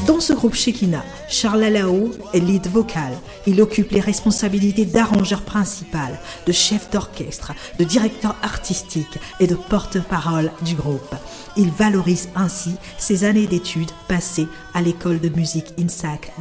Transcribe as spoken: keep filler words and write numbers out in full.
Dans ce groupe Shekinah, Charles Alao est lead vocal. Il occupe les responsabilités d'arrangeur principal, de chef d'orchestre, de directeur artistique et de porte-parole du groupe. Il valorise ainsi ses années d'études passées à l'école de musique INSAC